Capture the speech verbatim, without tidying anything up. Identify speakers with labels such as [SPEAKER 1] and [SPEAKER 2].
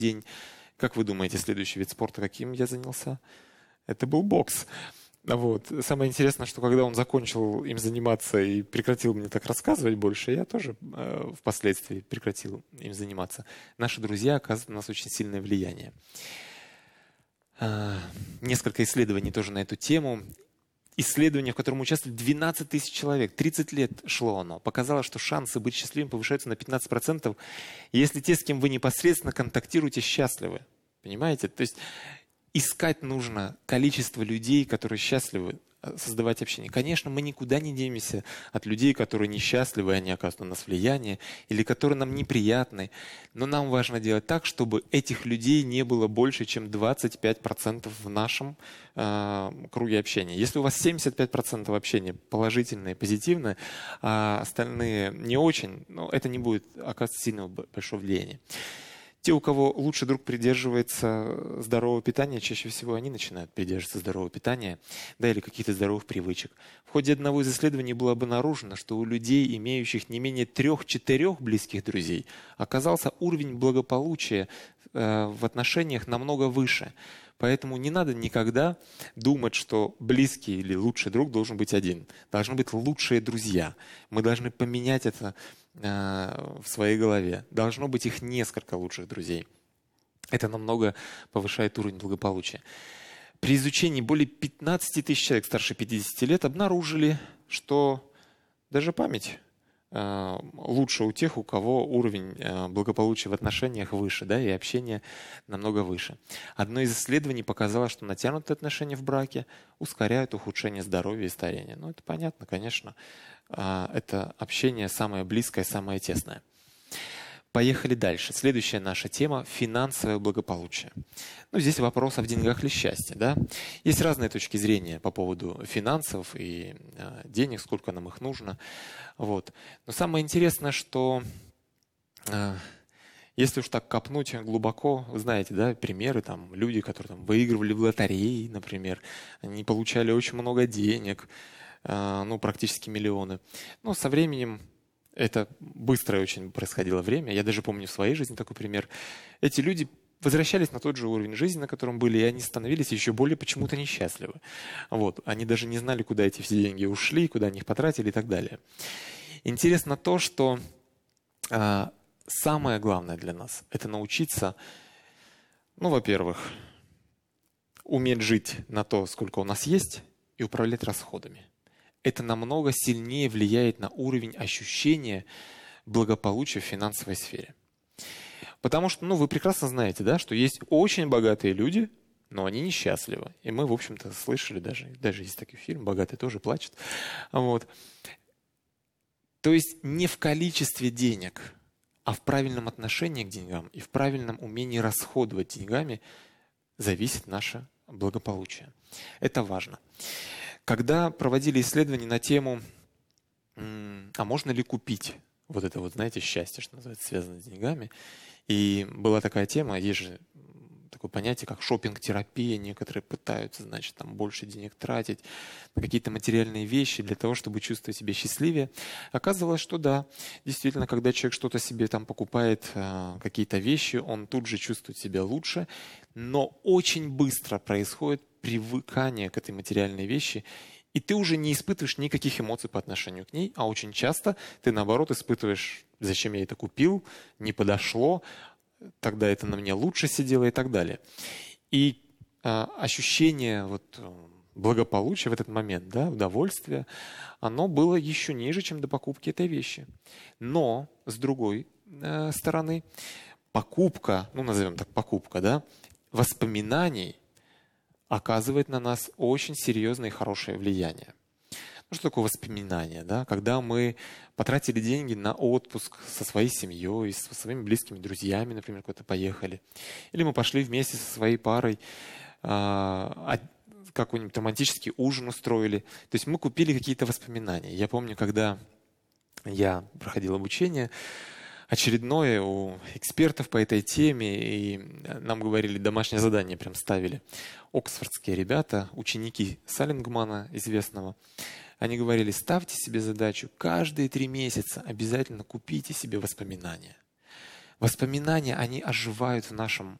[SPEAKER 1] день. Как вы думаете, следующий вид спорта, каким я занялся? Это был бокс. Вот. Самое интересное, что когда он закончил им заниматься и прекратил мне так рассказывать больше, я тоже э, впоследствии прекратил им заниматься. Наши друзья оказывают на нас очень сильное влияние. Э, несколько исследований тоже на эту тему. Исследование, в котором участвовали двенадцать тысяч человек, тридцать лет шло оно, показало, что шансы быть счастливым повышаются на пятнадцать процентов, если те, с кем вы непосредственно контактируете, счастливы. Понимаете? То есть искать нужно количество людей, которые счастливы, создавать общение. Конечно, мы никуда не денемся от людей, которые несчастливы, они оказывают на нас влияние, или которые нам неприятны. Но нам важно делать так, чтобы этих людей не было больше, чем двадцать пять процентов в нашем э, круге общения. Если у вас семьдесят пять процентов общения положительное, позитивное, а остальные не очень, ну, это не будет оказывать сильного большого влияния. Те, у кого лучший друг придерживается здорового питания, чаще всего они начинают придерживаться здорового питания, да, или каких-то здоровых привычек. В ходе одного из исследований было обнаружено, что у людей, имеющих не менее трех-четырех близких друзей, оказался уровень благополучия э, в отношениях намного выше. Поэтому не надо никогда думать, что близкий или лучший друг должен быть один. Должны быть лучшие друзья. Мы должны поменять это э, в своей голове. Должно быть их несколько лучших друзей. Это намного повышает уровень благополучия. При изучении более пятнадцати тысяч человек старше пятидесяти лет обнаружили, что даже память э, лучше у тех, у кого уровень э, благополучия в отношениях выше, да, и общение намного выше. Одно из исследований показало, что натянутые отношения в браке ускоряют ухудшение здоровья и старения. Ну, это понятно, конечно. Э, это общение самое близкое, самое тесное. Поехали дальше. Следующая наша тема – финансовое благополучие. Ну, здесь вопрос о деньгах или счастье. Да? Есть разные точки зрения по поводу финансов и э, денег, сколько нам их нужно. Вот. Но самое интересное, что э, если уж так копнуть глубоко, вы знаете, да, примеры, там, люди, которые там, выигрывали в лотереи, например, они получали очень много денег, э, ну, практически миллионы. Но со временем это быстрое очень происходило время. Я даже помню в своей жизни такой пример. Эти люди возвращались на тот же уровень жизни, на котором были, и они становились еще более почему-то несчастливы. Вот. Они даже не знали, куда эти все деньги ушли, куда они их потратили и так далее. Интересно то, что а, самое главное для нас – это научиться, ну, во-первых, уметь жить на то, сколько у нас есть, и управлять расходами. Это намного сильнее влияет на уровень ощущения благополучия в финансовой сфере. Потому что, ну, вы прекрасно знаете, да, что есть очень богатые люди, но они несчастливы. И мы, в общем-то, слышали даже, даже есть такой фильм «Богатый тоже плачет». Вот. То есть не в количестве денег, а в правильном отношении к деньгам и в правильном умении расходовать деньгами зависит наше благополучие. Это важно. Когда проводили исследования на тему, а можно ли купить вот это вот, знаете, счастье, что называется, связано с деньгами, и была такая тема, есть же такое понятие, как шопинг-терапия, некоторые пытаются, значит, там больше денег тратить на какие-то материальные вещи для того, чтобы чувствовать себя счастливее. Оказывалось, что да, действительно, когда человек что-то себе там покупает, какие-то вещи, он тут же чувствует себя лучше, но очень быстро происходит привыкание к этой материальной вещи, и ты уже не испытываешь никаких эмоций по отношению к ней, а очень часто ты, наоборот, испытываешь, зачем я это купил, не подошло, тогда это на мне лучше сидело и так далее. И э, ощущение вот, благополучия в этот момент, да, удовольствия, оно было еще ниже, чем до покупки этой вещи. Но, с другой э, стороны, покупка, ну, назовем так, покупка, да, воспоминаний оказывает на нас очень серьезное и хорошее влияние. Ну, что такое воспоминания? Да? Когда мы потратили деньги на отпуск со своей семьей, со своими близкими друзьями, например, куда-то поехали. Или мы пошли вместе со своей парой, э, какой-нибудь романтический ужин устроили. То есть мы купили какие-то воспоминания. Я помню, когда я проходил обучение, очередное у экспертов по этой теме, и нам говорили, домашнее задание прям ставили. Оксфордские ребята, ученики Саллингмана известного, они говорили, ставьте себе задачу, каждые три месяца обязательно купите себе воспоминания. Воспоминания, они оживают в нашем